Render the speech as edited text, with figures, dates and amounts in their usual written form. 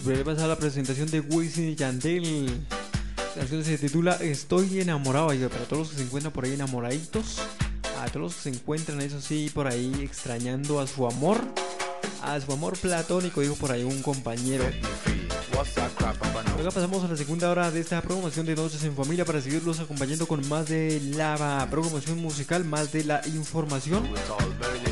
Super, le pasa la presentación de Wisin y Yandel. La canción se titula Estoy enamorado. Y para todos los que se encuentran por ahí enamoraditos, a todos los que se encuentran, eso sí, por ahí extrañando a su amor platónico, dijo por ahí un compañero. Luego pasamos a la segunda hora de esta programación de Noches en Familia para seguirlos acompañando con más de la programación musical, más de la información.